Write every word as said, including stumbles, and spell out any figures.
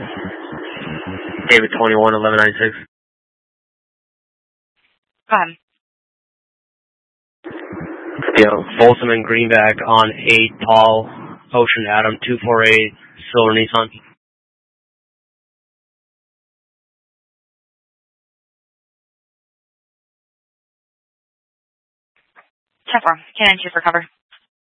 David twenty-one, eleven ninety-six. Go ahead. Yeah, Folsom and Greenback on eight, Tall, Ocean Adam, two four eight, Silver Nissan. ten four, K nine two for cover.